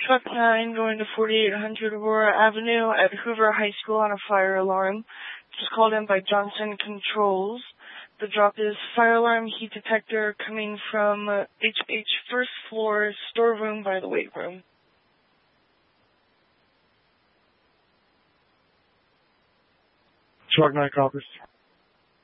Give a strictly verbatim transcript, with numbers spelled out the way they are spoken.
Truck nine going to forty-eight hundred Aurora Avenue at Hoover High School on a fire alarm. Just called in by Johnson Controls. The drop is fire alarm heat detector coming from uh, H H first floor storeroom by the weight room. Truck nine copies.